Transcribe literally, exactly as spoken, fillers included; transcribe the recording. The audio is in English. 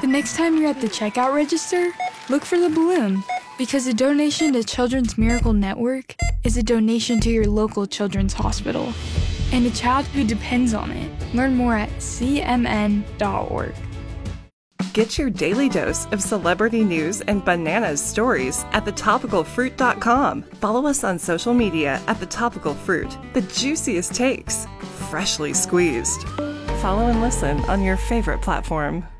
The next time you're at the checkout register, look for the balloon, because a donation to Children's Miracle Network is a donation to your local children's hospital and a child who depends on it. Learn more at c m n dot org. Get your daily dose of celebrity news and bananas stories at the topical fruit dot com. Follow us on social media at The Topical Fruit. The juiciest takes, freshly squeezed. Follow and listen on your favorite platform.